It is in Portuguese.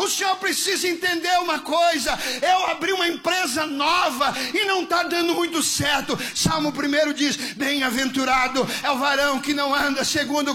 O senhor precisa entender uma coisa: eu abri uma empresa nova e não está dando muito certo. Salmo 1 diz: bem-aventurado é o varão que não anda segundo